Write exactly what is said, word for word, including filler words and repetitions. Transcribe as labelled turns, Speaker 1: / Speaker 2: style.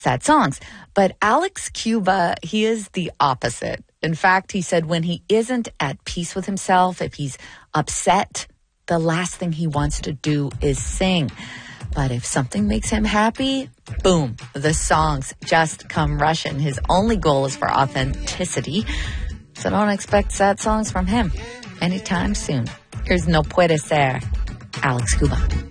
Speaker 1: sad songs. But Alex Cuba, he is the opposite. In fact, he said when he isn't at peace with himself, if he's upset, the last thing he wants to do is sing. But if something makes him happy, boom, the songs just come rushing. His only goal is for authenticity. So don't expect sad songs from him anytime soon. Here's No Puede Ser, Alex Cuba.